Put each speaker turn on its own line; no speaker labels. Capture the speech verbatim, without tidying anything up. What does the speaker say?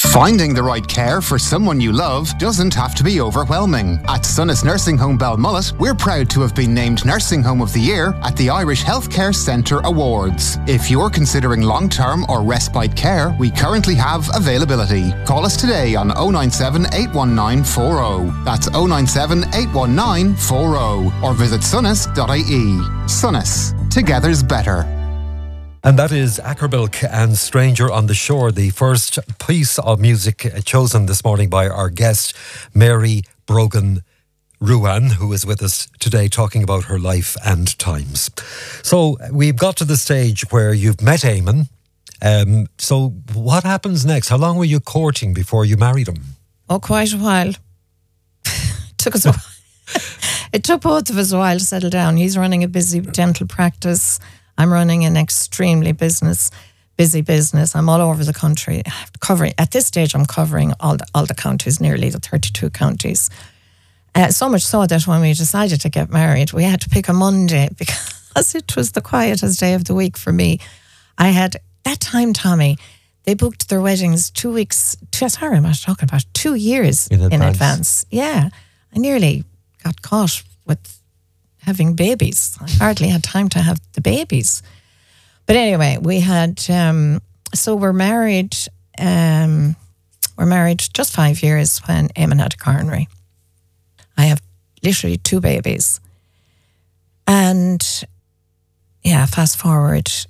Finding the right care for someone you love doesn't have to be overwhelming. At Sunnis Nursing Home Balmullet, we're proud to have been named Nursing Home of the Year at the Irish Healthcare Centre Awards. If you're considering long-term or respite care, we currently have availability. Call us today on oh nine seven, eight one nine four oh. That's oh nine seven, eight one nine four oh. Or visit sunnis dot I E. Sunnis. Together's better.
And that is Akerbilk and Stranger on the Shore, the first piece of music chosen this morning by our guest, Mary Brogan Ruan, who is with us today talking about her life and times. So we've got to the stage where you've met Eamon. Um, so what happens next? How long were you courting before you married him?
Oh, quite a while. Took us a while. It took both of us a while to settle down. He's running a busy dental practice. I'm running an extremely business, busy business. I'm all over the country covering. At this stage, I'm covering all the all the counties, nearly the thirty-two counties. Uh, so much so that when we decided to get married, we had to pick a Monday because it was the quietest day of the week for me. I had that time, Tommy. They booked their weddings two weeks. Two, sorry, I'm not talking about two years
in advance.
in advance. Yeah, I nearly got caught with having babies. I hardly had time to have the babies. But anyway, we had, um, so we're married, um, we're married just five years when Eamon had a coronary. I have literally two babies. And yeah, fast forward,